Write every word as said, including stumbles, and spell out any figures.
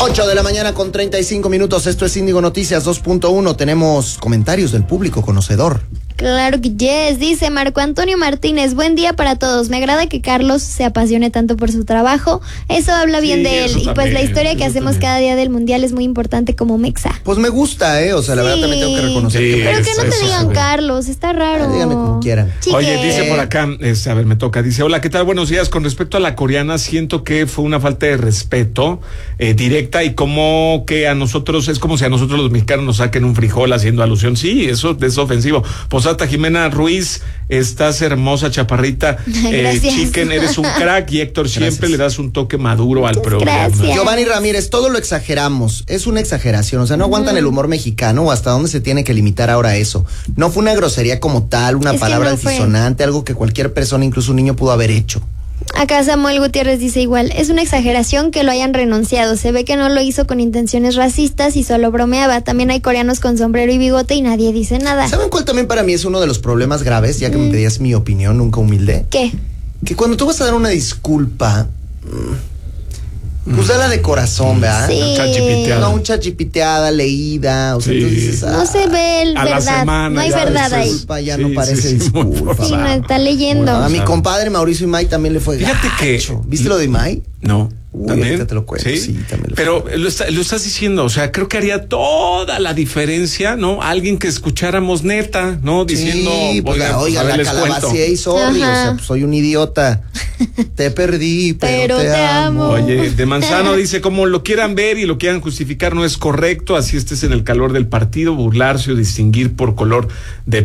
ocho de la mañana con treinta y cinco minutos. Esto es Índigo Noticias dos punto uno. Tenemos comentarios del público conocedor. Claro que yes, dice Marco Antonio Martínez, buen día para todos, me agrada que Carlos se apasione tanto por su trabajo, eso habla bien Sí, de él, y también, pues la historia que hacemos también. cada día del mundial es muy importante como mexa. Pues me gusta, ¿eh? O sea, la Sí. verdad también tengo que reconocer. Sí, que Pero que eso- no te eso digan se ve. Carlos, está raro. Ah, díganme como quieran. Chique. Oye, dice por acá, es, a ver, me toca, dice, hola, ¿qué tal? Buenos días. Con respecto a la coreana, siento que fue una falta de respeto eh, directa y como que a nosotros, es como si a nosotros los mexicanos nos saquen un frijol haciendo alusión. Sí, eso es ofensivo. Posata Jimena Ruiz, estás hermosa, chaparrita. Eh, Gracias. Chicken, eres un crack y Héctor, siempre Gracias. le das un toque maduro al Muchas programa. gracias. Giovanni Ramírez, todo lo exageramos, es una exageración, o sea, no aguantan el humor mexicano o hasta dónde se tiene que limitar ahora eso. No fue una grosería como tal, una Es que palabra no fue. altisonante, algo que cualquier persona, incluso un niño, pudo haber hecho. Acá Samuel Gutiérrez dice igual, es una exageración que lo hayan renunciado, se ve que no lo hizo con intenciones racistas y solo bromeaba, también hay coreanos con sombrero y bigote y nadie dice nada. ¿Saben cuál también para mí es uno de los problemas graves? Ya que me pedías mi opinión, nunca humilde. ¿Qué? Que cuando tú vas a dar una disculpa, mm, pues dala de corazón, ¿verdad? Sí. Una chachipiteada. No, un chachipiteada, leída, o sea, Sí. entonces dices, No se ve el A la verdad, semana no hay ya verdad eso ahí. es- disculpa ya Sí, no parece sí, sí, disculpa. por Sí, no, favor. está leyendo. A mi Sabe. compadre Mauricio Imay también le fue Fíjate que- gacho. ¿Viste lo de Imay? No. Uy, ¿También? ahorita te lo cuento, sí, también lo Pero lo, está- lo estás diciendo, o sea, creo que haría toda la diferencia, ¿no? Alguien que escucháramos neta, ¿no? Diciendo, sí, pues, oigan, la, pues, oiga, a ver, la les cuento. calabacía y sorry, o Ajá. sea, pues, soy un idiota. Te perdí, pero, Pero te, te amo. amo. Oye, de Manzano dice, como lo quieran ver y lo quieran justificar, no es correcto, así estés en el calor del partido, burlarse o distinguir por color de